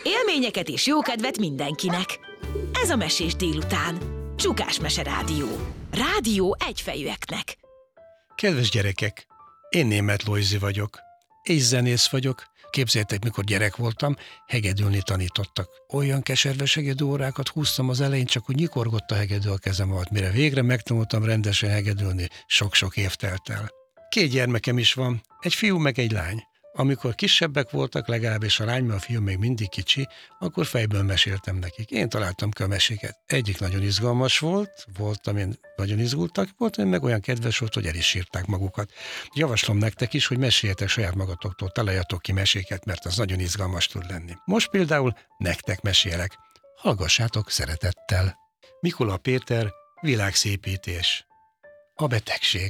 Élményeket és jókedvet mindenkinek. Ez a Mesés délután. Csukás Mese Rádió. Rádió egyfejűeknek. Kedves gyerekek, én Németh Lojzi vagyok, és zenész vagyok. Képzeljétek, mikor gyerek voltam, hegedülni tanítottak. Olyan keserves hegedű órákat húztam az elején, csak úgy nyikorgott a hegedű a kezem alatt. Mire végre megtanultam rendesen hegedülni, sok-sok év telt el. 2 gyermekem is van, egy fiú meg egy lány. Amikor kisebbek voltak, legalábbis a lány, mert a fiú még mindig kicsi, akkor fejből meséltem nekik. Én találtam ki a meséket. Egyik nagyon izgalmas volt, amin nagyon izgultak, volt, ami meg olyan kedves volt, hogy el is írták magukat. Javaslom nektek is, hogy meséljetek saját magatoktól, találjatok ki meséket, mert az nagyon izgalmas tud lenni. Most például nektek mesélek. Hallgassátok szeretettel. Mikula Péter, világszépítés. A betegség.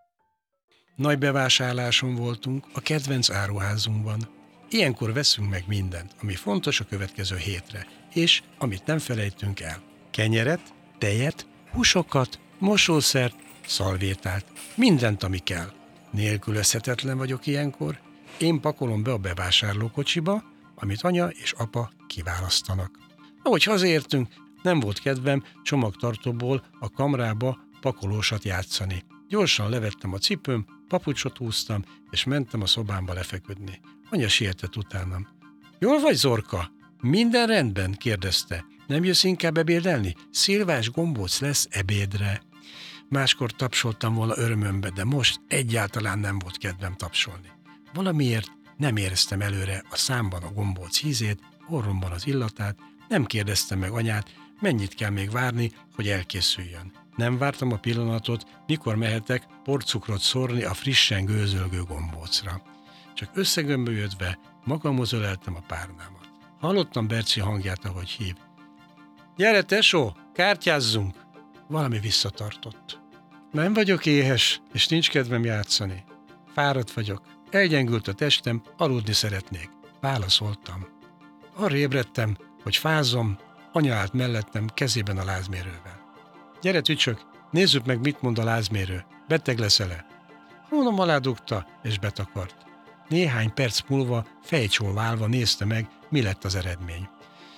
Nagy bevásárláson voltunk a kedvenc áruházunkban. Ilyenkor veszünk meg mindent, ami fontos a következő hétre, és amit nem felejtünk el. Kenyeret, tejet, húsokat, mosószert, szalvétát, mindent, ami kell. Nélkülözhetetlen vagyok ilyenkor. Én pakolom be a bevásárlókocsiba, amit anya és apa kiválasztanak. Ahogy hazaértünk, nem volt kedvem csomagtartóból a kamrába pakolósat játszani. Gyorsan levettem a cipőm, papucsot húztam, és mentem a szobámba lefeküdni. Anya sietett utánam. Jól vagy, Zorka? Minden rendben? Kérdezte. Nem jössz inkább ebédelni? Szilvás gombóc lesz ebédre. Máskor tapsoltam volna örömömbe, de most egyáltalán nem volt kedvem tapsolni. Valamiért nem éreztem előre a számban a gombóc ízét, orromban az illatát, nem kérdeztem meg anyát, mennyit kell még várni, hogy elkészüljön. Nem vártam a pillanatot, mikor mehetek porcukrot szórni a frissen gőzölgő gombócra. Csak összegömbölyödve magamhoz öleltem a párnámat. Hallottam Berci hangját, ahogy hív. Gyere, tesó, kártyázzunk! Valami visszatartott. Nem vagyok éhes, és nincs kedvem játszani. Fáradt vagyok, elgyengült a testem, aludni szeretnék. Válaszoltam. Arra ébredtem, hogy fázom, anya állt mellettem kezében a lázmérővel. Gyere, tücsök, nézzük meg, mit mond a lázmérő. Beteg leszel-e? Hónom alá dugta, és betakart. Néhány perc múlva fejcsóválva nézte meg, mi lett az eredmény.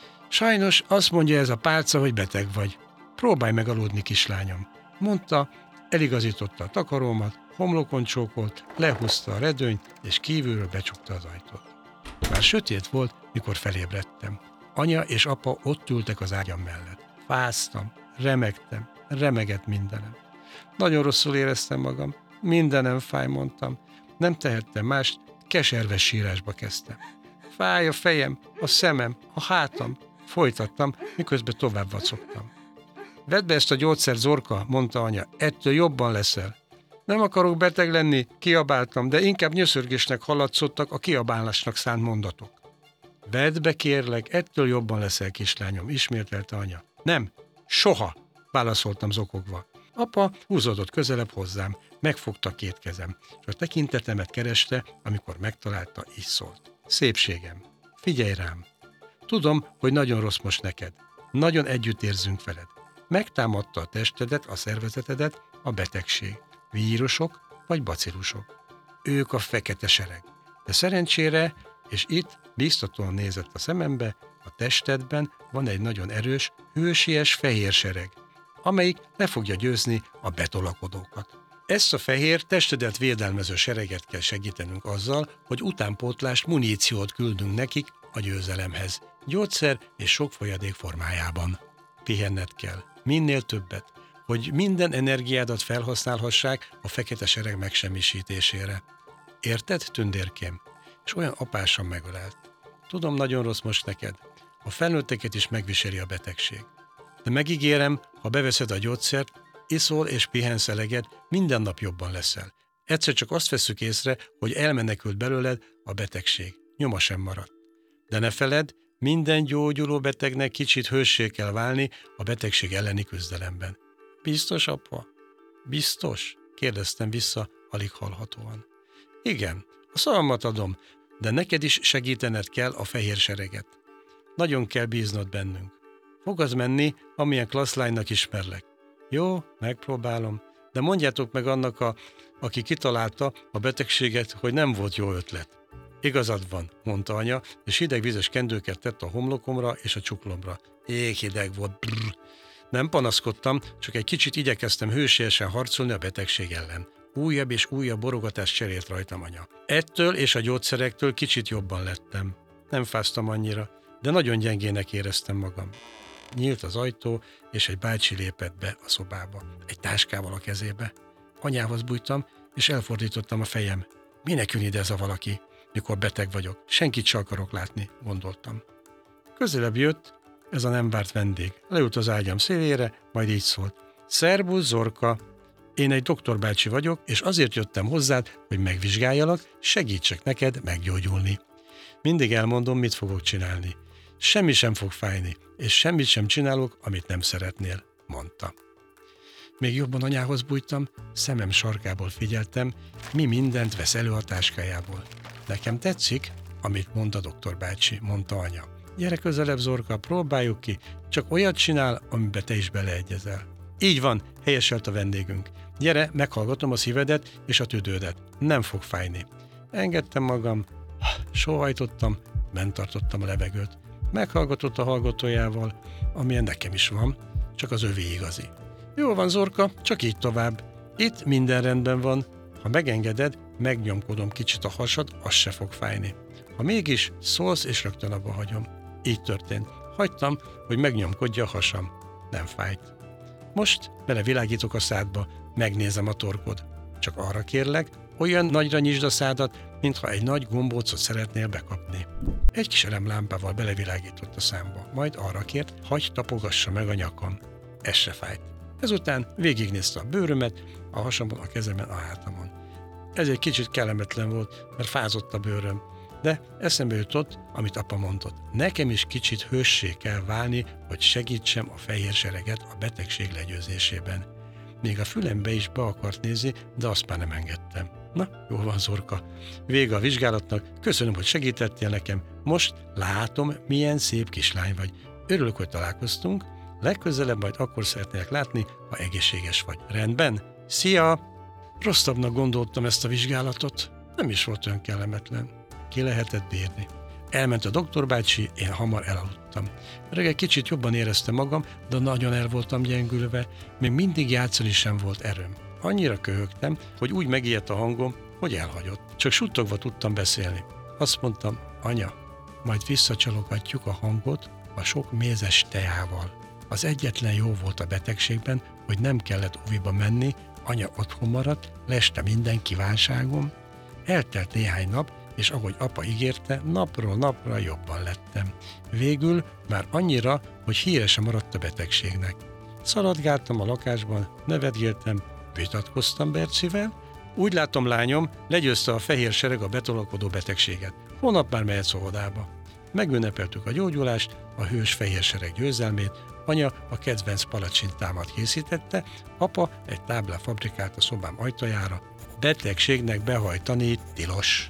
Sajnos azt mondja ez a pálca, hogy beteg vagy. Próbálj meg aludni, kislányom. Mondta, eligazította a takarómat, homlokon csókolt, lehúzta a redőnyt, és kívülről becsukta az ajtót. Már sötét volt, mikor felébredtem. Anya és apa ott ültek az ágyam mellett. Fáztam, remegtem, remegett mindenem. Nagyon rosszul éreztem magam, mindenem fáj, mondtam. Nem tehettem mást, keserves sírásba kezdtem. Fáj a fejem, a szemem, a hátam, folytattam, miközben tovább vacogtam. Vedd be ezt a gyógyszert, Zorka, mondta anya, ettől jobban leszel. Nem akarok beteg lenni, kiabáltam, de inkább nyöszörgésnek hallatszottak a kiabálásnak szánt mondatok. Vedd be, kérlek, ettől jobban leszel, kislányom, ismételte anya. Nem, soha, válaszoltam zokogva. Apa húzódott közelebb hozzám, megfogta 2 kezem, és a tekintetemet kereste, amikor megtalálta, így szólt. Szépségem, figyelj rám. Tudom, hogy nagyon rossz most neked. Nagyon együtt érzünk veled. Megtámadta a testedet, a szervezetedet a betegség. Vírusok vagy bacillusok. Ők a fekete sereg. De szerencsére, és itt biztatóan nézett a szemembe, a testedben van egy nagyon erős, hősies fehér sereg, amelyik le fogja győzni a betolakodókat. Ezt a fehér testedet védelmező sereget kell segítenünk azzal, hogy utánpótlást, muníciót küldünk nekik a győzelemhez, gyógyszer és sok folyadék formájában. Pihenned kell, minél többet, hogy minden energiádat felhasználhassák a fekete sereg megsemmisítésére. Érted, tündérkém? És olyan apásan megölelt. Tudom, nagyon rossz most neked. A felnőtteket is megviseli a betegség. De megígérem, ha beveszed a gyógyszert, iszol és pihensz eleget, minden nap jobban leszel. Egyszer csak azt vesszük észre, hogy elmenekült belőled a betegség. Nyoma sem maradt. De ne feledd, minden gyógyuló betegnek kicsit hőssé kell válni a betegség elleni küzdelemben. Biztos, apa? Biztos? Kérdeztem vissza, alig hallhatóan. Igen, a szavamat adom, de neked is segítened kell a fehér sereget. Nagyon kell bíznod bennünk. Fogsz menni, amilyen klasszlánynak ismerlek. Jó, megpróbálom, de mondjátok meg annak, aki kitalálta a betegséget, hogy nem volt jó ötlet. Igazad van, mondta anya, és hideg vizes kendőket tett a homlokomra és a csuklomra. Jéghideg volt, brrr. Nem panaszkodtam, csak egy kicsit igyekeztem hősiesen harcolni a betegség ellen. Újabb és újabb borogatást cserélt rajtam anya. Ettől és a gyógyszerektől kicsit jobban lettem. Nem fáztam annyira, de nagyon gyengének éreztem magam. Nyílt az ajtó, és egy bácsi lépett be a szobába, egy táskával a kezébe. Anyához bújtam, és elfordítottam a fejem. Minek jön ide ez a valaki, mikor beteg vagyok? Senkit se akarok látni, gondoltam. Közelebb jött ez a nem várt vendég. Leült az ágyam szélére, majd így szólt. Szerbusz, Zorka! Én egy doktorbácsi vagyok, és azért jöttem hozzád, hogy megvizsgáljalak, segítsek neked meggyógyulni. Mindig elmondom, mit fogok csinálni. Semmi sem fog fájni, és semmit sem csinálok, amit nem szeretnél, mondta. Még jobban anyához bújtam, szemem sarkából figyeltem, mi mindent vesz elő a táskájából. Nekem tetszik, amit mond a doktorbácsi, mondta anya. Gyere közelebb, Zorka, próbáljuk ki, csak olyat csinál, amiben te is beleegyezel. Így van, helyeselt a vendégünk. Gyere, meghallgatom a szívedet és a tüdődet. Nem fog fájni. Engedtem magam, sóhajtottam, bent tartottam a levegőt. Meghallgatott a hallgatójával, amilyen nekem is van, csak az övé igazi. Jó van, Zorka, csak így tovább. Itt minden rendben van. Ha megengeded, megnyomkodom kicsit a hasad, az se fog fájni. Ha mégis, szólsz, és rögtön abba hagyom. Így történt. Hagytam, hogy megnyomkodja a hasam. Nem fájt. Most belevilágítok a szádba, megnézem a torkod. Csak arra kérlek, olyan nagyra nyisd a szádat, mintha egy nagy gombócot szeretnél bekapni. Egy kis elemlámpával belevilágított a számba, majd arra kért, hagyj tapogassa meg a nyakam. Ez se fájt. Ezután végignézte a bőrömet, a hasamon, a kezemen, a hátamon. Ez egy kicsit kellemetlen volt, mert fázott a bőröm, de eszembe jutott, amit apa mondott. Nekem is kicsit hőssé kell válni, hogy segítsem a fehér sereget a betegség legyőzésében. Még a fülembe is be akart nézni, de azt már nem engedtem. Na, jól van, Zorka. Vége a vizsgálatnak, köszönöm, hogy segítettél nekem. Most látom, milyen szép kislány vagy. Örülök, hogy találkoztunk. Legközelebb majd akkor szeretnélek látni, ha egészséges vagy. Rendben? Szia! Rosszabbnak gondoltam ezt a vizsgálatot. Nem is volt olyan kellemetlen. Ki lehetett bírni. Elment a doktorbácsi, én hamar elaludtam. Reggel kicsit jobban éreztem magam, de nagyon el voltam gyengülve, még mindig játszani sem volt erőm. Annyira köhögtem, hogy úgy megijedt a hangom, hogy elhagyott. Csak suttogva tudtam beszélni. Azt mondtam, anya, majd visszacsalogatjuk a hangot a sok mézes teával. Az egyetlen jó volt a betegségben, hogy nem kellett óviba menni, anya otthon maradt, leste minden kívánságom. Eltelt néhány nap, és ahogy apa ígérte, napról napra jobban lettem. Végül már annyira, hogy híre sem maradt a betegségnek. Szaladgáltam a lakásban, nevetgéltem, vitatkoztam Bercivel. Úgy látom, lányom, legyőzte a fehér sereg a betolakodó betegséget. Holnap már mehetsz óvodába. Megünnepeltük a gyógyulást, a hős fehér sereg győzelmét, anya a kedvenc palacsintámat készítette, apa egy táblát fabrikált a szobám ajtajára. Betegségnek behajtani tilos.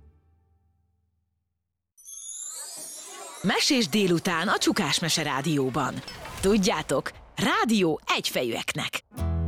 Mesés délután a Csukás Mese Rádióban. Tudjátok, rádió egyfejűeknek.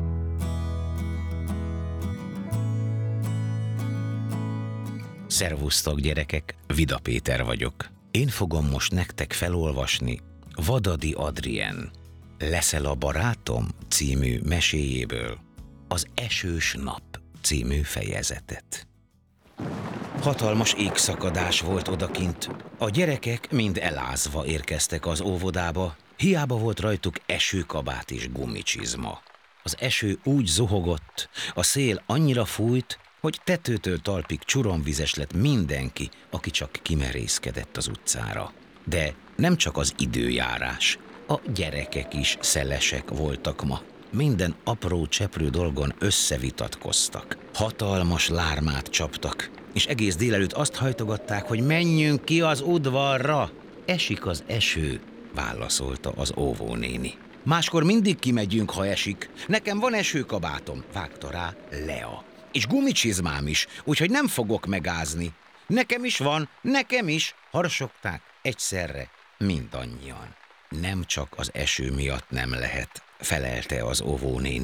Szervusztok, gyerekek, Vida Péter vagyok. Én fogom most nektek felolvasni Vadadi Adrien Leszel a barátom című meséjéből az Esős nap című fejezetet. Hatalmas égszakadás volt odakint. A gyerekek mind elázva érkeztek az óvodába, hiába volt rajtuk esőkabát és gumicsizma. Az eső úgy zuhogott, a szél annyira fújt, hogy tetőtől talpig csuromvizes lett mindenki, aki csak kimerészkedett az utcára. De nem csak az időjárás, a gyerekek is szelesek voltak ma. Minden apró cseprő dolgon összevitatkoztak. Hatalmas lármát csaptak, és egész délelőtt azt hajtogatták, hogy menjünk ki az udvarra. Esik az eső, válaszolta az óvónéni. Máskor mindig kimegyünk, ha esik. Nekem van esőkabátom, vágta rá Lea. És gumicsizmám is, úgyhogy nem fogok megázni. Nekem is van, nekem is, harsogták egyszerre mindannyian. Nem csak az eső miatt nem lehet, felelte az óvónéni.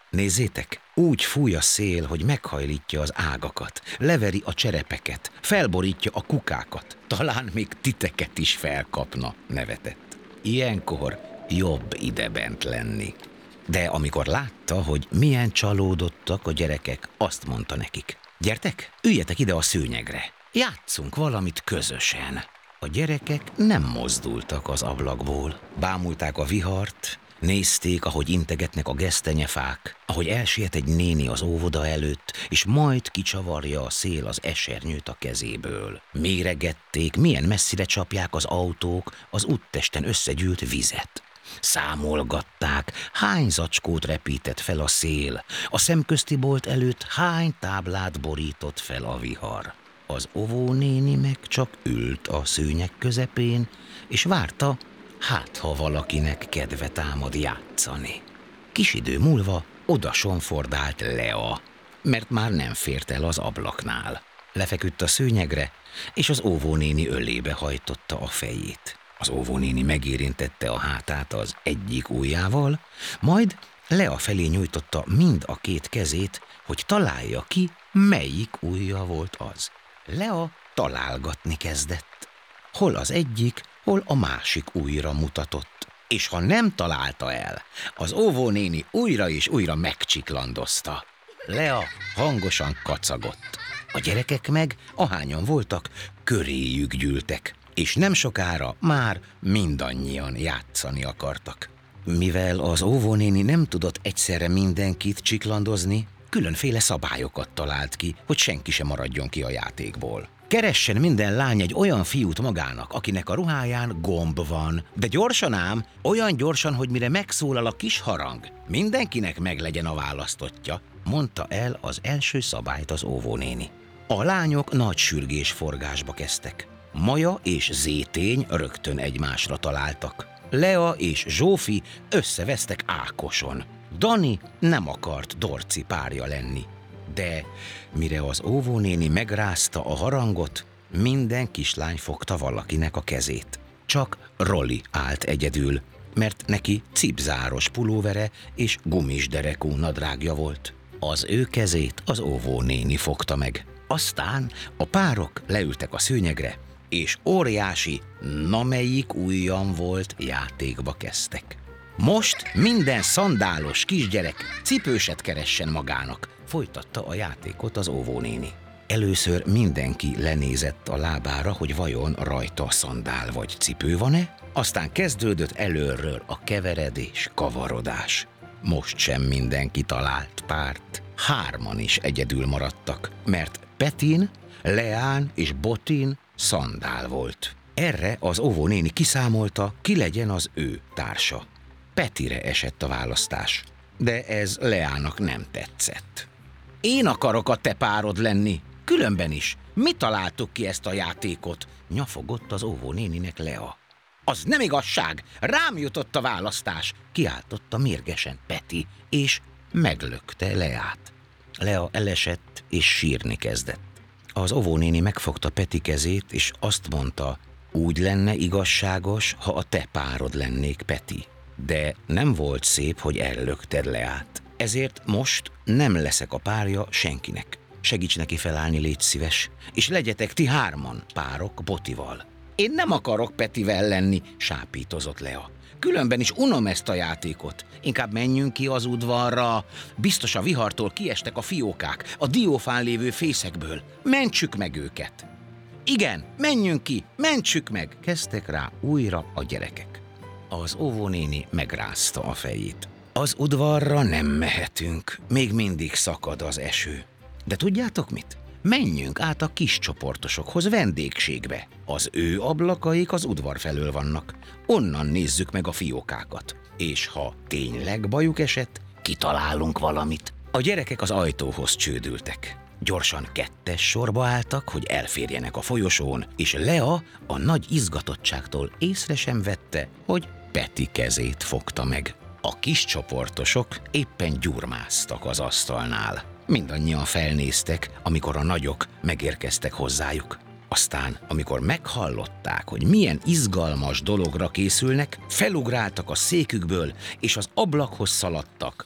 Nézzétek, úgy fúj a szél, hogy meghajlítja az ágakat, leveri a cserepeket, felborítja a kukákat, talán még titeket is felkapna, nevetett. Ilyenkor jobb idebent lenni. De amikor látta, hogy milyen csalódottak a gyerekek, azt mondta nekik: gyertek, üljetek ide a szőnyegre, játsszunk valamit közösen. A gyerekek nem mozdultak az ablakból, bámulták a vihart, nézték, ahogy integetnek a gesztenyefák, ahogy elsiet egy néni az óvoda előtt, és majd kicsavarja a szél az esernyőt a kezéből. Méregették, milyen messzire csapják az autók az úttesten összegyűlt vizet. Számolgatták, hány zacskót repített fel a szél, a szemközti bolt előtt hány táblát borított fel a vihar. Az óvónéni meg csak ült a szőnyeg közepén, és várta, hát ha valakinek kedve támad játszani. Kis idő múlva oda sonfordált Lea, mert már nem fért el az ablaknál. Lefeküdt a szőnyegre, és az óvónéni ölébe hajtotta a fejét. Az óvónéni megérintette a hátát az egyik ujjával, majd Lea felé nyújtotta mind a két kezét, hogy találja ki, melyik ujja volt az. Lea találgatni kezdett. Hol az egyik, hol a másik ujjra mutatott. És ha nem találta el, az óvónéni újra és újra megcsiklandozta. Lea hangosan kacagott. A gyerekek meg, ahányan voltak, köréjük gyűltek, és nem sokára már mindannyian játszani akartak. Mivel az óvónéni nem tudott egyszerre mindenkit csiklandozni, különféle szabályokat talált ki, hogy senki sem maradjon ki a játékból. Keressen minden lány egy olyan fiút magának, akinek a ruháján gomb van, de gyorsan ám, olyan gyorsan, hogy mire megszólal a kis harang, mindenkinek meglegyen a választottja, mondta el az első szabályt az óvónéni. A lányok nagy sürgésforgásba kezdtek. Maja és Zétény rögtön egymásra találtak. Lea és Zsófi összevesztek Ákoson. Dani nem akart Dorci párja lenni. De mire az óvónéni megrázta a harangot, minden kislány fogta valakinek a kezét. Csak Roli állt egyedül, mert neki cipzáros pulóvere és gumisderekú nadrágja volt. Az ő kezét az óvónéni fogta meg. Aztán a párok leültek a szőnyegre, és óriási, na melyik ujjam volt játékba kezdtek. Most minden szandálos kisgyerek cipőset keressen magának, folytatta a játékot az óvónéni. Először mindenki lenézett a lábára, hogy vajon rajta szandál vagy cipő van-e, aztán kezdődött előről a keveredés, kavarodás. Most sem mindenki talált párt. 3 is egyedül maradtak, mert Petin, Leán és Botin szandál volt. Erre az óvónéni kiszámolta, ki legyen az ő társa. Petire esett a választás, de ez Leának nem tetszett. Én akarok a te párod lenni, különben is. Mi találtuk ki ezt a játékot? Nyafogott az óvónéninek Lea. Az nem igazság, rám jutott a választás, kiáltotta mérgesen Peti, és meglökte Leát. Lea elesett és sírni kezdett. Az óvónéni megfogta Peti kezét, és azt mondta, úgy lenne igazságos, ha a te párod lennék, Peti. De nem volt szép, hogy ellökted Leát. Ezért most nem leszek a párja senkinek. Segíts neki felállni, légy szíves, és legyetek ti 3 párok Botival. Én nem akarok Petivel lenni, sápítozott Lea. Különben is unom ezt a játékot. Inkább menjünk ki az udvarra. Biztos a vihartól kiestek a fiókák, a diófán lévő fészekből. Mentsük meg őket. Igen, menjünk ki, mentsük meg, kezdtek rá újra a gyerekek. Az óvónéni megrázta a fejét. Az udvarra nem mehetünk, még mindig szakad az eső. De tudjátok mit? Menjünk át a kis csoportosokhoz vendégségbe. Az ő ablakaik az udvar felől vannak. Onnan nézzük meg a fiókákat. És ha tényleg bajuk esett, kitalálunk valamit. A gyerekek az ajtóhoz csődültek. Gyorsan 2 sorba álltak, hogy elférjenek a folyosón, és Lea a nagy izgatottságtól észre sem vette, hogy Peti kezét fogta meg. A kis csoportosok éppen gyurmáztak az asztalnál. Mindannyian felnéztek, amikor a nagyok megérkeztek hozzájuk. Aztán, amikor meghallották, hogy milyen izgalmas dologra készülnek, felugráltak a székükből, és az ablakhoz szaladtak.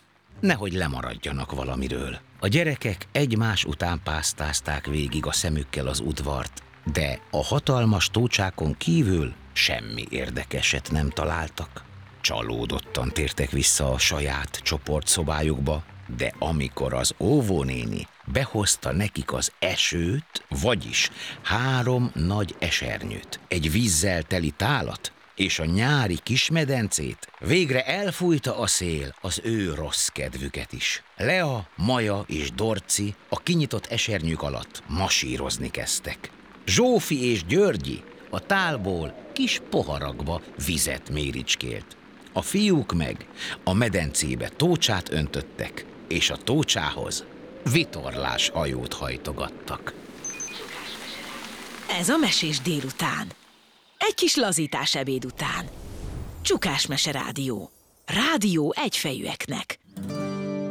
nehogy lemaradjanak valamiről. A gyerekek egymás után pásztázták végig a szemükkel az udvart, de a hatalmas tócsákon kívül semmi érdekeset nem találtak. Csalódottan tértek vissza a saját csoportszobájukba, de amikor az óvónéni behozta nekik az esőt, vagyis 3 nagy esernyőt, egy vízzel teli tálat és a nyári kismedencét, végre elfújta a szél az ő rossz kedvüket is. Lea, Maja és Dorci a kinyitott esernyők alatt masírozni kezdtek. Zsófi és Györgyi a tálból kis poharakba vizet méricskélt. A fiúk meg a medencébe tócsát öntöttek, és a tócsához vitorlás hajót hajtogattak. Ez a mesés délután. Egy kis lazítás ebéd után. Csukás Mese Rádió. Rádió egyfejűeknek.